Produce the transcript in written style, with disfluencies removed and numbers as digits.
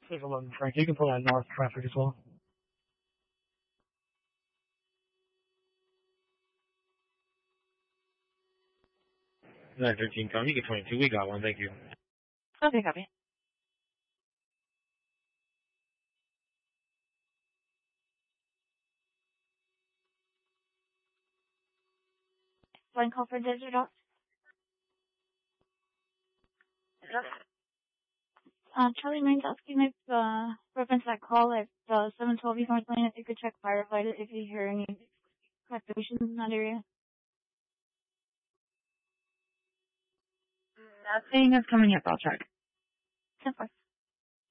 Says 11 Frank. You can pull that north traffic as well. 913 Tom, you get 22. We got one. Thank you. Okay, copy. One call for digital. Charlie 9's asking if, reference that call at 712 East North Lane, if you could check firefighter if you hear any activations in that area. Nothing is coming up. I'll check. 10-4.